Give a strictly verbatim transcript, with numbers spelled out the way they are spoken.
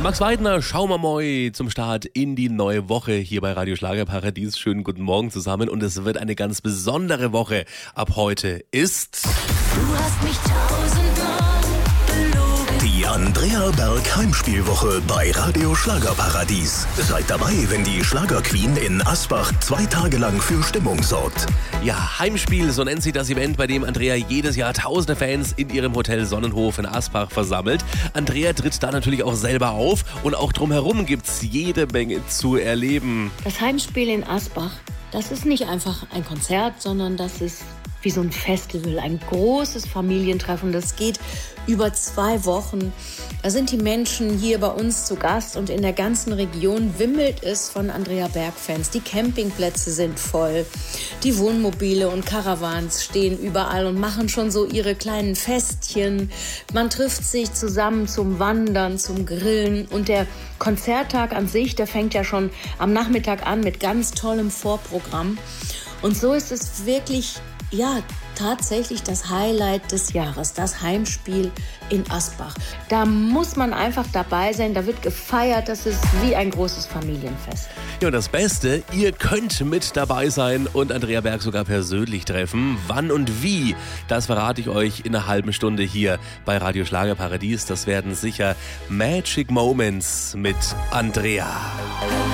Max Weidner, schauen wir mal zum Start in die neue Woche hier bei Radio Schlagerparadies. Schönen guten Morgen zusammen und es wird eine ganz besondere Woche. Ab heute ist... Du hast mich tausendmal belogen. Die Andrea Berg Heimspielwoche bei Radio Schlagerparadies. Seid dabei, wenn die Schlagerqueen in Asbach zwei Tage lang für Stimmung sorgt. Ja, Heimspiel, so nennt sich das Event, bei dem Andrea jedes Jahr tausende Fans in ihrem Hotel Sonnenhof in Asbach versammelt. Andrea tritt da natürlich auch selber auf und auch drumherum gibt's jede Menge zu erleben. Das Heimspiel in Asbach, das ist nicht einfach ein Konzert, sondern das ist wie so ein Festival, ein großes Familientreffen. Das geht über zwei Wochen. Da sind die Menschen hier bei uns zu Gast und in der ganzen Region wimmelt es von Andrea Berg-Fans. Die Campingplätze sind voll. Die Wohnmobile und Caravans stehen überall und machen schon so ihre kleinen Festchen. Man trifft sich zusammen zum Wandern, zum Grillen. Und der Konzerttag an sich, der fängt ja schon am Nachmittag an mit ganz tollem Vorprogramm. Und so ist es wirklich, ja, tatsächlich das Highlight des Jahres, das Heimspiel in Asbach. Da muss man einfach dabei sein, da wird gefeiert, das ist wie ein großes Familienfest. Ja, und das Beste, ihr könnt mit dabei sein und Andrea Berg sogar persönlich treffen. Wann und wie, das verrate ich euch in einer halben Stunde hier bei Radio Schlagerparadies. Das werden sicher Magic Moments mit Andrea.